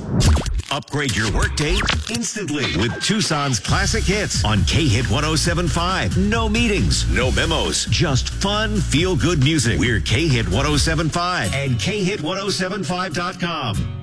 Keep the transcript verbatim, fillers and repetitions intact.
Upgrade your workday instantly with Tucson's classic hits on K-Hit one oh seven point five. No meetings, no memos, just fun, feel-good music. We're K-Hit one oh seven point five and K Hit one oh seven point five dot com.